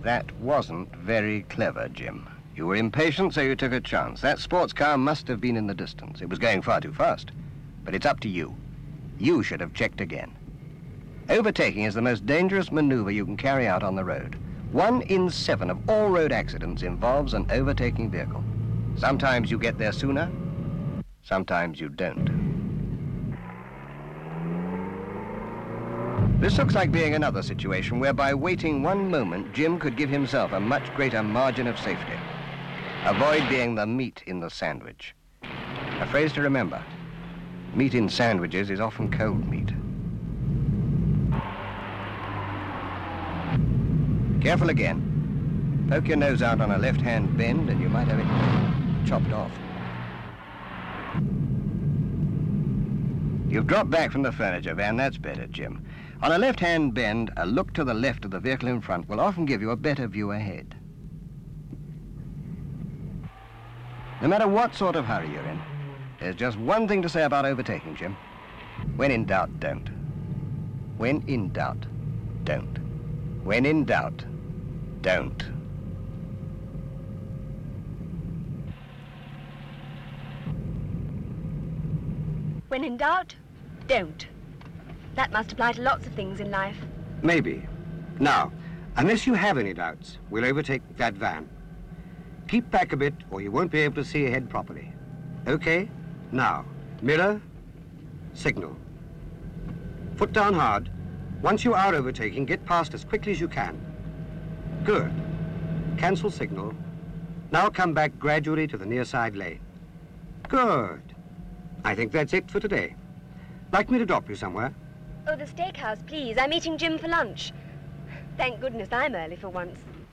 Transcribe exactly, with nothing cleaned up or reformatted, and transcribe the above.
That wasn't very clever, Jim. You were impatient, so you took a chance. That sports car must have been in the distance. It was going far too fast. But it's up to you. You should have checked again. Overtaking is the most dangerous maneuver you can carry out on the road. One in seven of all road accidents involves an overtaking vehicle. Sometimes you get there sooner, sometimes you don't. This looks like being another situation where by waiting one moment, Jim could give himself a much greater margin of safety. Avoid being the meat in the sandwich. A phrase to remember. Meat in sandwiches is often cold meat. Careful again. Poke your nose out on a left-hand bend and you might have it chopped off. You've dropped back from the furniture van. That's better, Jim. On a left-hand bend, a look to the left of the vehicle in front will often give you a better view ahead. No matter what sort of hurry you're in, there's just one thing to say about overtaking, Jim. When in doubt, don't. When in doubt, don't. When in doubt, don't. When in doubt, don't. That must apply to lots of things in life. Maybe. Now, unless you have any doubts, we'll overtake that van. Keep back a bit or you won't be able to see ahead properly. Okay? Now, mirror, signal. Foot down hard. Once you are overtaking, get past as quickly as you can. Good. Cancel signal. Now come back gradually to the near side lane. Good. I think that's it for today. Like me to drop you somewhere? Oh, the steakhouse, please. I'm meeting Jim for lunch. Thank goodness I'm early for once.